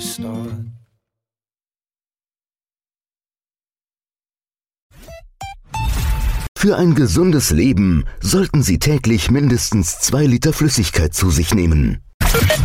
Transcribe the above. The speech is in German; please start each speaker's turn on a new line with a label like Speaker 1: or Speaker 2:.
Speaker 1: start.
Speaker 2: Für ein gesundes Leben sollten Sie täglich mindestens 2 Liter Flüssigkeit zu sich nehmen.